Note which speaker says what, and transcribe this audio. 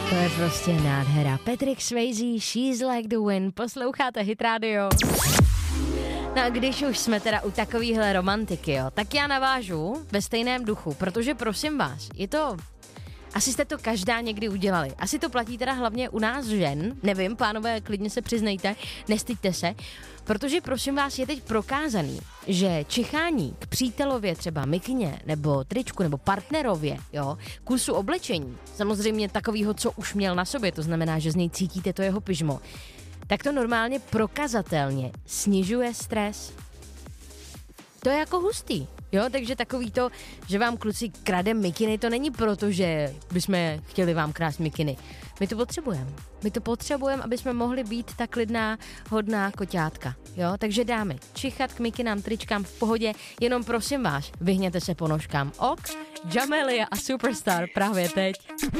Speaker 1: To je prostě nádhera. Patrick Swayze, She's Like the Wind, posloucháte Hit Radio. No a když už jsme teda u takovýhle romantiky, jo, tak já navážu ve stejném duchu, protože prosím vás, je to... Asi jste to každá někdy udělali. Asi to platí teda hlavně u nás žen. Nevím, pánové, klidně se přiznejte, nestyďte se. Protože prosím vás, je teď prokázaný, že čichání k přítelově třeba mikině, nebo tričku, nebo partnerově, jo, kusu oblečení, samozřejmě takovýho, co už měl na sobě, to znamená, že z něj cítíte to jeho pyžmo, tak to normálně prokazatelně snižuje stres. To je jako hustý, jo, takže takový to, že vám kluci krade mikiny, to není proto, že bychom chtěli vám krást mikiny. My to potřebujeme. My to potřebujeme, aby jsme mohli být ta klidná, hodná koťátka, jo, takže dámy, čichat k mikinám, tričkám v pohodě, jenom prosím vás, vyhněte se ponožkám. Ok, Jamelia a Superstar právě teď.